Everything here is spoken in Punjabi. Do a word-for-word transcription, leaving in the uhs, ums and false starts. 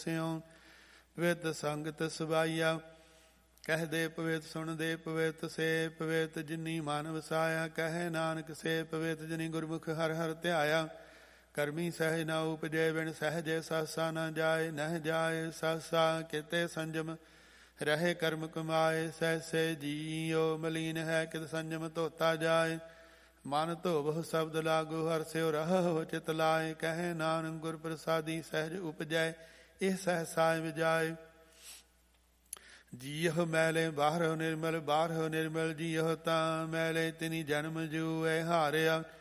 ਸਿਉ ਪਵਿੱਤ ਸੰਗਤ ਸਵਾਈਆ। ਕਹਿ ਦੇ ਪਵਿੱਤ ਸੁਣ ਦੇ ਪਵਿੱਤ ਸੇ ਪਵਿੱਤ ਜਿਨੀ ਮਨ ਵਸਾਇਆ। ਕਹਿ ਨਾਨਕ ਸੇ ਪਵਿੱਤ ਜਿਨੀ ਗੁਰਮੁਖ ਹਰ ਹਰ ਧਿਆਇਆ। ਕਰਮੀ ਸਹਿਜ ਨਾ ਉਪਜੈ ਬਿਨ ਸਹਿਜੇ ਸਾਸਾ ਨਾ ਜਾਏ। ਨਹਿ ਜਾਏ ਸਾਸਾ ਕਿਤੇ ਸੰਜਮ ਰਹੇ ਕਰਮ ਕਮਾਏ। ਸਹਿਸੇ ਜੀਓ ਮਲੀਨ ਹੈ ਕਿਤ ਸੰਜਮ ਧੋਤਾ ਜਾਏ। ਮਨ ਧੋਵਹੁ ਸ਼ਬਦ ਲਾਗੂ ਹਰਿ ਸਿਉ ਰਹਹੁ ਚਿਤ ਲਾਏ। ਕਹਿ ਨਾਨਕ ਗੁਰ ਪ੍ਰਸਾਦੀ ਸਹਿਜ ਉਪਜੈ ਇਹ ਸਹਿਸਾ ਵਿਜਾਏ। ਜੀਅਹੁ ਮੈਲੇ ਬਾਹਰਹੁ ਨਿਰਮਲ ਬਾਹਰਹੁ ਨਿਰਮਲ। ਜੀਅਹੁ ਤਾਂ ਮੈਲੇ ਤਿਨੀ ਜਨਮ ਜੂਐ ਹਾਰਿਆ।